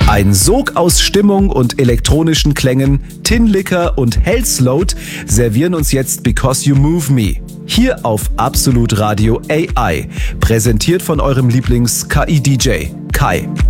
Ein Sog aus Stimmung und elektronischen Klängen, Tinlicker und Hellsloat servieren uns jetzt Because You Move Me. Hier auf Absolut Radio AI, präsentiert von eurem Lieblings-KI-DJ Kai.